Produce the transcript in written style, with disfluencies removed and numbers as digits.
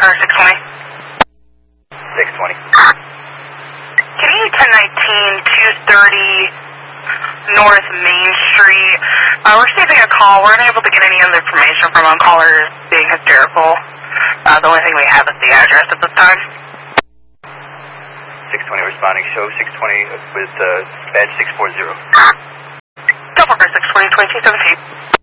Tower 620. 620. Can you 1019 230 North Main Street? We're receiving a call. We're unable to get any other information from a caller being hysterical. The only thing we have is the address at this time. 620 responding. Show 620 with badge 640. Delta 620 2217.